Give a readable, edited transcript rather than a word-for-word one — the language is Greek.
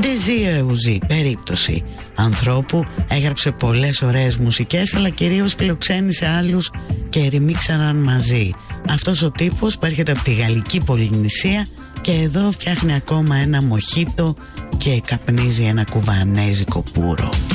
Ντεζί Ουζί, περίπτωση ανθρώπου, έγραψε πολλές ωραίες μουσικές, αλλά κυρίως φιλοξένησε άλλους και ρημίξαναν μαζί. Αυτός ο τύπος που έρχεται από τη Γαλλική Πολυνησία και εδώ φτιάχνει ακόμα ένα μοχίτο και καπνίζει ένα κουβανέζικο πουρο.